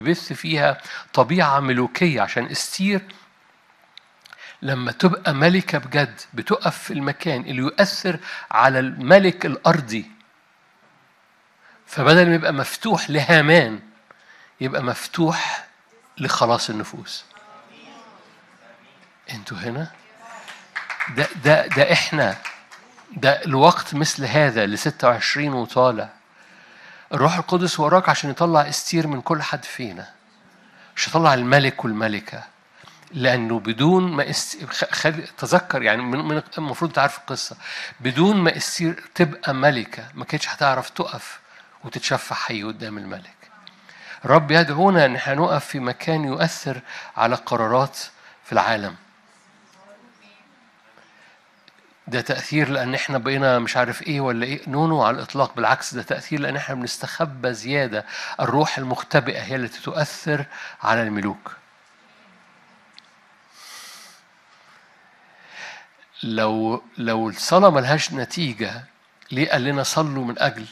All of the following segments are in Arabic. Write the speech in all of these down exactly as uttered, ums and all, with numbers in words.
بث فيها طبيعة ملوكية. عشان استير لما تبقى ملكة بجد بتقف في المكان اللي يؤثر على الملك الأرضي، فبدل ما يبقى مفتوح لهامان يبقى مفتوح لخلاص النفوس. انتوا هنا؟ ده ده ده احنا ده الوقت مثل هذا ل ستة وعشرين وطالع. الروح القدس وراك عشان يطلع استير من كل حد فينا، مش يطلع الملك والملكة، لأنه بدون ما است... خل... تذكر يعني من... من المفروض تعرف القصة. بدون ما استير تبقى ملكة ما كانتش هتعرف تقف وتتشفع حي قدام الملك. الرب يدعونا ان احنا نقف في مكان يؤثر على قرارات في العالم. ده تأثير لأن احنا بقينا مش عارف ايه ولا ايه، نونو على الإطلاق. بالعكس، ده تأثير لأن احنا بنستخبى زيادة. الروح المختبئة هي التي تؤثر على الملوك. لو لو الصلاة ملهاش نتيجة، ليه قال لنا صلوا من أجل؟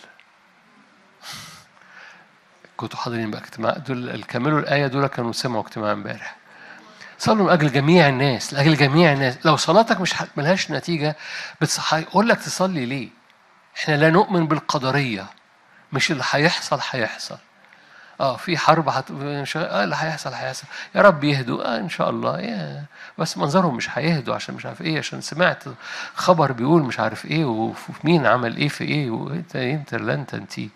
كنتوا حاضرين بقى اجتماع دول الكملوا الآية دول كانوا سمعوا اجتماع امبارح. صلوا من أجل جميع الناس، لأجل جميع الناس. لو صلاتك مش ملهاش نتيجة بتصحى يقول لك تصلي ليه؟ احنا لا نؤمن بالقدرية. مش اللي هيحصل هيحصل. اه في حرب هت... اه اللي هيحصل هيحصل. يا رب يهدوا اه ان شاء الله. يا بس منظرهم مش هيهدوا عشان مش عارف ايه، عشان سمعت خبر بيقول مش عارف ايه ومين عمل ايه في ايه، وانت انت لا انت انتي.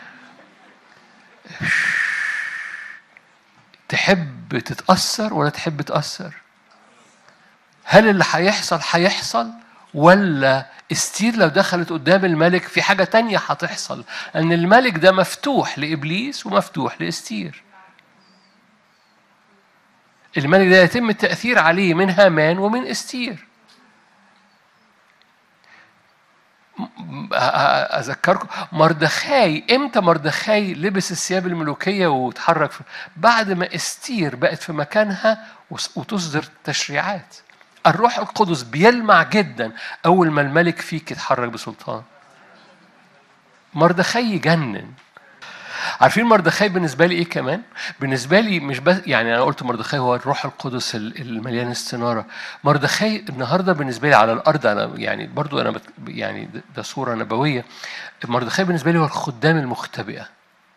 تحب تتأثر ولا تحب تأثر؟ هل اللي هيحصل هيحصل، ولا استير لو دخلت قدام الملك في حاجة تانية هتحصل؟ أن الملك ده مفتوح لإبليس ومفتوح لإستير. الملك ده يتم التأثير عليه من هامان ومن استير. أذكركم مردخاي، إمتى مردخاي لبس الثياب الملوكية وتحرك؟ بعد ما استير بقت في مكانها وتصدر تشريعات. الروح القدس بيلمع جدا أول ما الملك فيك يتحرك بسلطان. مردخاي يجنن. عارفين مردخاي بالنسبة لي إيه كمان؟ بالنسبة لي مش بس يعني أنا قلت مردخاي هو الروح القدس المليان استنارة. مردخاي النهاردة بالنسبة لي على الأرض، أنا يعني برضو أنا يعني ده صورة نبوية. مردخاي بالنسبة لي هو الخدام المختبئة،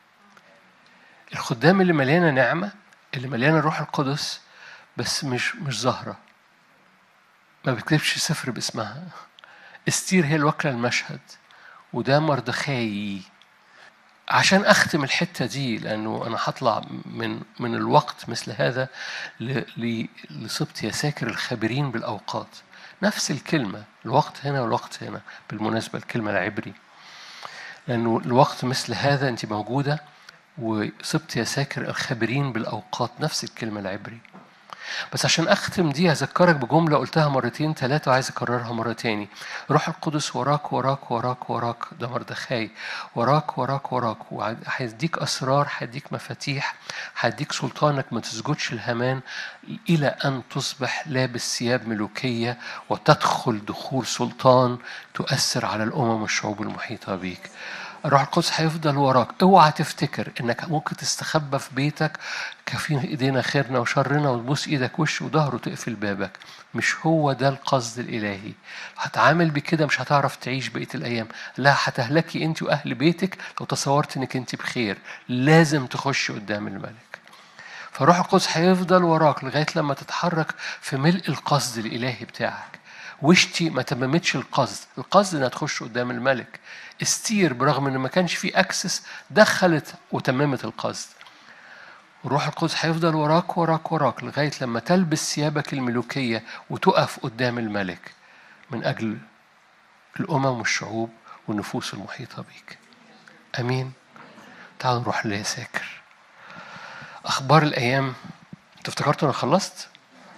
الخدام اللي مليانة نعمة، اللي مليانة الروح القدس بس مش مش ظاهرة، ما بتكتبش سفر باسمها. استير هي الوكلة المشهد، وده مردخاي. عشان أختم الحتة دي، لأنه أنا هطلع من من الوقت مثل هذا لصبت يساكر الخابرين بالأوقات. نفس الكلمة، الوقت هنا والوقت هنا. بالمناسبة الكلمة العبري، لأنه الوقت مثل هذا أنت موجودة، وصبت يساكر الخابرين بالأوقات نفس الكلمة العبري. بس عشان أختم دي هذكرك بجملة قلتها مرتين ثلاثة وعايز أكررها مرة تاني. روح القدس وراك وراك وراك وراك، ده مردخاي. وراك وراك وراك، وهيديك أسرار، هيديك مفاتيح، هيديك سلطانك ما تسجدش الهمان إلى أن تصبح لابس ثياب ملوكية وتدخل دخول سلطان تؤثر على الأمم والشعوب المحيطة بيك. الروح القدس هيفضل وراك. اوعى تفتكر انك ممكن تستخبى في بيتك كفين ايدينا خيرنا وشرنا وتبوس ايدك وش وظهر وتقفل بابك. مش هو ده القصد الالهي. هتعامل بكده مش هتعرف تعيش بقية الايام. لا، هتهلكي انت واهل بيتك لو تصورت انك انت بخير. لازم تخش قدام الملك. فروح القدس هيفضل وراك لغاية لما تتحرك في ملء القصد الالهي بتاعك. وشتي ما تممتش القصد، القصد انها تخش قدام الملك. استير برغم ان ما كانش فيه اكسس دخلت وتممت القصد. الروح القدس هيفضل وراك وراك وراك لغايه لما تلبس ثيابك الملوكيه وتقف قدام الملك من اجل الامم والشعوب والنفوس المحيطه بيك. امين. تعالوا نروح ليساكر. اخبار الايام. انتوا افتكرتوا انا خلصت؟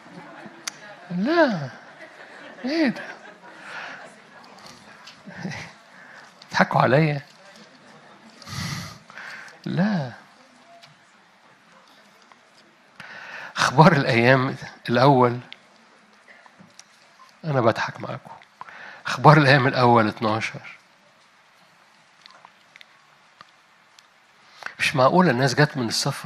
لا، ايه ده؟ تضحكوا عليا؟ لا. أخبار الأيام الأول، أنا بضحك معاكم. أخبار الأيام الأول اتناشر. مش معقولة الناس جت من السفر